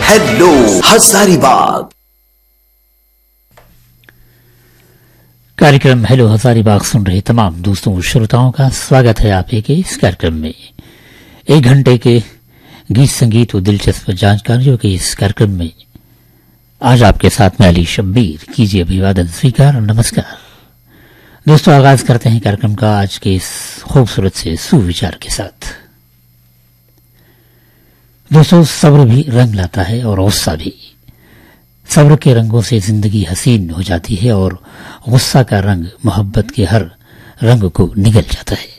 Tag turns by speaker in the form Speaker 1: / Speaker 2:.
Speaker 1: Hello Hazaribagh.
Speaker 2: कार्यक्रम hello Hazaribagh सुन रहे तमाम दोस्तों श्रोताओं का स्वागत है आप के इस कार्यक्रम में। 1 घंटे के गीत संगीत और दिलचस्प जानकारियों के इस कार्यक्रम में आज आपके साथ मैं अली शब्बीर। कीजिए अभिवादन स्वीकार और नमस्कार। दोस्तों आगाज करते हैं कार्यक्रम का आज के इस खूबसूरत से सुविचार के साथ। दोस्तों सब्र भी रंग लाता है और गुस्सा भी। सब्र के रंगों से जिंदगी हसीन हो जाती है और गुस्सा का रंग मोहब्बत के हर रंग को निगल जाता है।